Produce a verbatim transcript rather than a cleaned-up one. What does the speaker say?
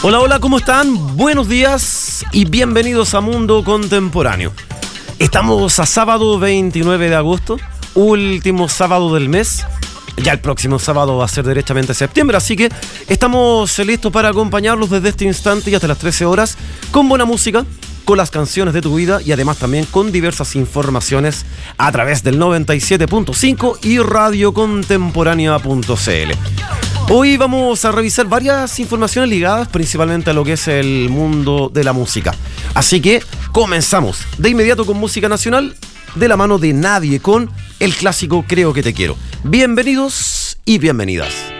Hola, hola, ¿cómo están? Buenos días y bienvenidos a Mundo Contemporáneo. Estamos a sábado veintinueve de agosto, último sábado del mes. Ya el próximo sábado va a ser derechamente septiembre, así que estamos listos para acompañarlos desde este instante y hasta las trece horas con buena música, con las canciones de tu vida y además también con diversas informaciones a través del noventa y siete punto cinco y radio contemporánea punto c l. Hoy vamos a revisar varias informaciones ligadas principalmente a lo que es el mundo de la música. Así que comenzamos de inmediato con música nacional de la mano de Nadie con el clásico Creo que te quiero. Bienvenidos y bienvenidas.